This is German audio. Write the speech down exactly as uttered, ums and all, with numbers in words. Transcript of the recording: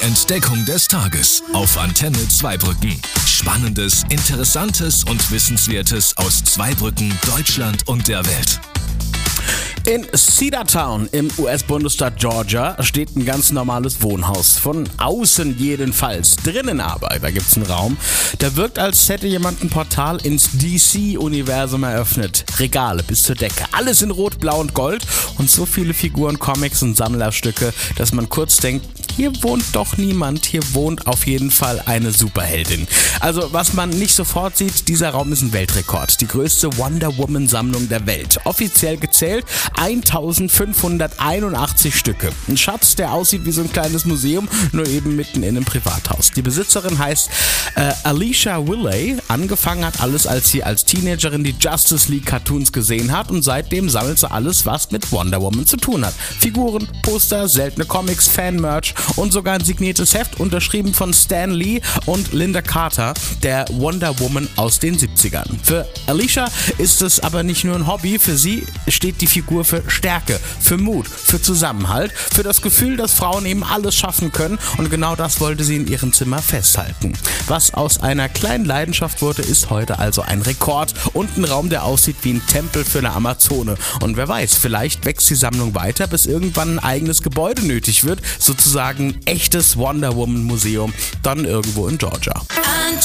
Entdeckung des Tages auf Antenne Zweibrücken. Spannendes, Interessantes und Wissenswertes aus Zweibrücken, Deutschland und der Welt. In Cedartown im U S-Bundesstaat Georgia steht ein ganz normales Wohnhaus. Von außen jedenfalls. Drinnen aber, da gibt's einen Raum, der wirkt, als hätte jemand ein Portal ins D C-Universum eröffnet. Regale bis zur Decke. Alles in Rot, Blau und Gold und so viele Figuren, Comics und Sammlerstücke, dass man kurz denkt, hier wohnt doch niemand, hier wohnt auf jeden Fall eine Superheldin. Also was man nicht sofort sieht, dieser Raum ist ein Weltrekord. Die größte Wonder Woman-Sammlung der Welt. Offiziell gezählt eintausendfünfhunderteinundachtzig Stücke. Ein Schatz, der aussieht wie so ein kleines Museum, nur eben mitten in einem Privathaus. Die Besitzerin heißt äh, Alicia Willey. Angefangen hat alles, als sie als Teenagerin die Justice League Cartoons gesehen hat und seitdem sammelt sie alles, was mit Wonder Woman zu tun hat. Figuren, Poster, seltene Comics, Fan-Merch und sogar ein signiertes Heft, unterschrieben von Stan Lee und Linda Carter, der Wonder Woman aus den siebzigern. Für Alicia ist es aber nicht nur ein Hobby, für sie steht die Figur für Stärke, für Mut, für Zusammenhalt, für das Gefühl, dass Frauen eben alles schaffen können, und genau das wollte sie in ihrem Zimmer festhalten. Was aus einer kleinen Leidenschaft wurde, ist heute also ein Rekord und ein Raum, der aussieht wie ein Tempel für eine Amazone. Und wer weiß, vielleicht wächst die Sammlung weiter, bis irgendwann ein eigenes Gebäude nötig wird, sozusagen ein echtes Wonder Woman Museum, dann irgendwo in Georgia.